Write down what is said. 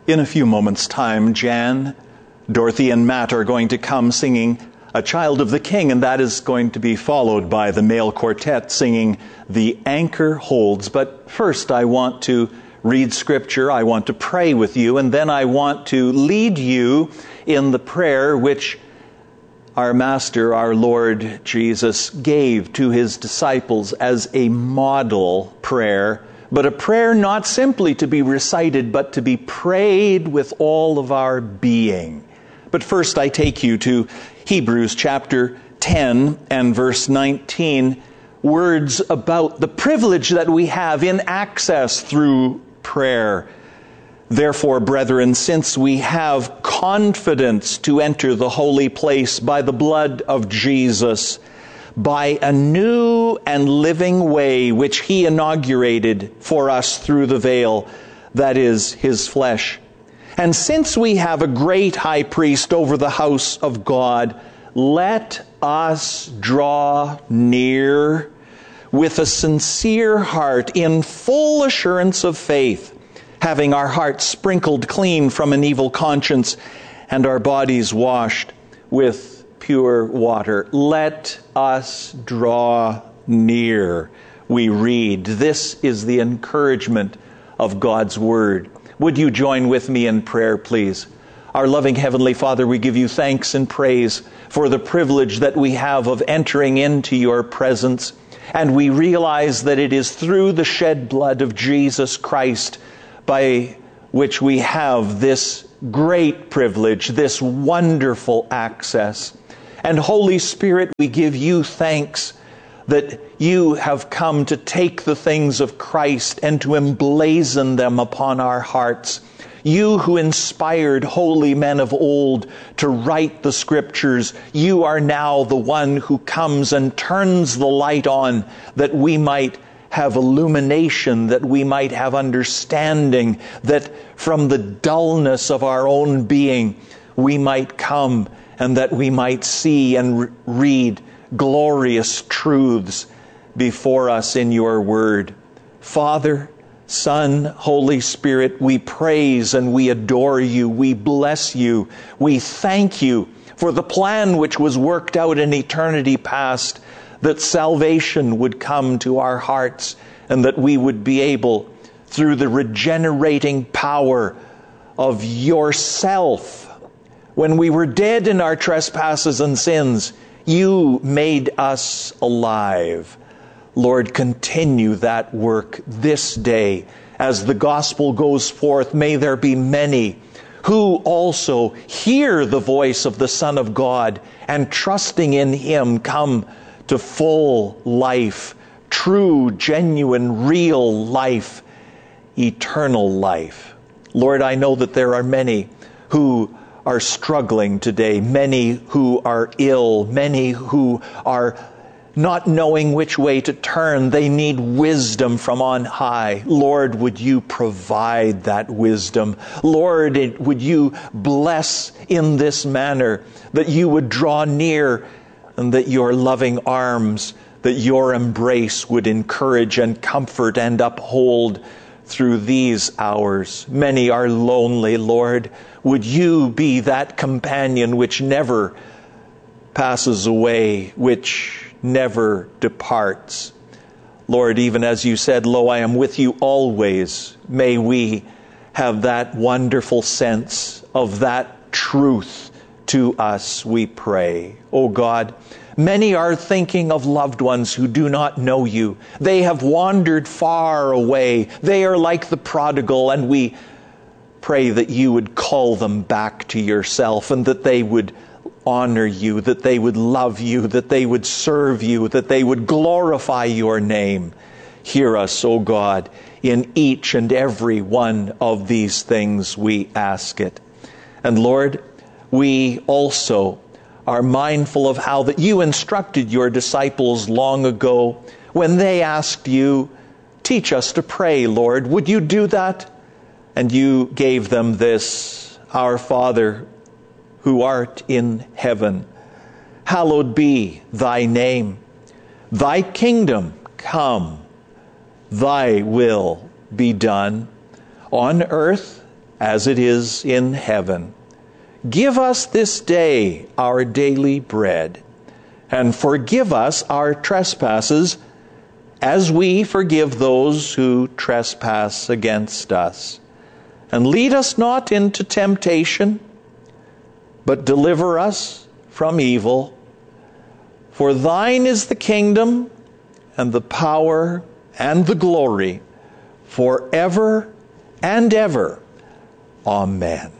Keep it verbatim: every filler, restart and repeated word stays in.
In a few moments' time, Jan, Dorothy, and Matt are going to come singing A Child of the King, and that is going to be followed by the male quartet singing The Anchor Holds. But first, I want to read Scripture, I want to pray with you, and then I want to lead you in the prayer which our Master, our Lord Jesus, gave to His disciples as a model prayer, but a prayer not simply to be recited, but to be prayed with all of our being. But first I take you to Hebrews chapter ten and verse nineteen, words about the privilege that we have in access through prayer. Therefore, brethren, since we have confidence to enter the holy place by the blood of Jesus, by a new and living way which He inaugurated for us through the veil, that is, His flesh. And since we have a great high priest over the house of God, let us draw near with a sincere heart in full assurance of faith, having our hearts sprinkled clean from an evil conscience and our bodies washed with pure water. Let us draw near, we read. This is the encouragement of God's Word. Would you join with me in prayer, please? Our loving Heavenly Father, we give you thanks and praise for the privilege that we have of entering into your presence. And we realize that it is through the shed blood of Jesus Christ by which we have this great privilege, this wonderful access. And Holy Spirit, we give you thanks that you have come to take the things of Christ and to emblazon them upon our hearts. You who inspired holy men of old to write the Scriptures, you are now the one who comes and turns the light on that we might have illumination, that we might have understanding, that from the dullness of our own being we might come and that we might see and re- read glorious truths before us in your Word. Father, Son, Holy Spirit, we praise and we adore you. We bless you. We thank you for the plan which was worked out in eternity past, that salvation would come to our hearts and that we would be able, through the regenerating power of yourself, when we were dead in our trespasses and sins, you made us alive. Lord, continue that work this day. As the gospel goes forth, may there be many who also hear the voice of the Son of God and trusting in Him come to full life, true, genuine, real life, eternal life. Lord, I know that there are many who are struggling today, many who are ill, many who are not knowing which way to turn. They need wisdom from on high. Lord, would you provide that wisdom? Lord, would you bless in this manner, that you would draw near and that your loving arms, that your embrace would encourage and comfort and uphold through these hours. Many are lonely, Lord. Would you be that companion which never passes away, which never departs? Lord, even as you said, lo, I am with you always. May we have that wonderful sense of that truth to us, we pray. Oh God, many are thinking of loved ones who do not know you. They have wandered far away. They are like the prodigal, and we pray that you would call them back to yourself and that they would honor you, that they would love you, that they would serve you, that they would glorify your name. Hear us, O God, in each and every one of these things we ask it. And Lord, we also are mindful of how that you instructed your disciples long ago when they asked you, teach us to pray, Lord. Would you do that? And you gave them this: Our Father, who art in heaven, hallowed be thy name. Thy kingdom come, thy will be done, on earth as it is in heaven. Give us this day our daily bread, and forgive us our trespasses, as we forgive those who trespass against us. And lead us not into temptation, but deliver us from evil. For thine is the kingdom, and the power, and the glory, forever and ever. Amen.